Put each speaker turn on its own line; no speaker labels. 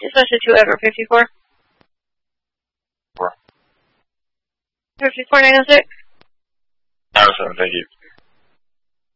Dispatcher 2 Ever 54.
4.
54906.
907, thank you.